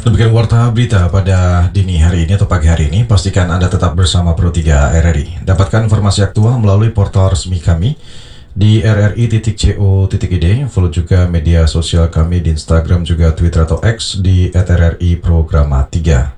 Demikian warta berita pada dini hari ini atau pagi hari ini. Pastikan Anda tetap bersama Pro 3 RRI. Dapatkan informasi aktual melalui portal resmi kami di rri.co.id. Follow juga media sosial kami di Instagram juga Twitter atau X di @rri Programa 3.